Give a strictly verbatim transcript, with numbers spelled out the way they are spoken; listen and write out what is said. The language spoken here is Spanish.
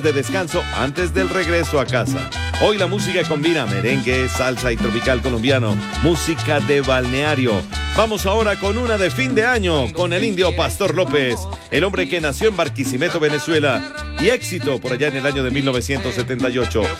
de descanso antes del regreso a casa. Hoy la música combina merengue, salsa y tropical colombiano, música de balneario. Vamos ahora con una de fin de año con el indio Pastor López, el hombre que nació en Barquisimeto, Venezuela, y éxito por allá en el año de mil novecientos setenta y ocho.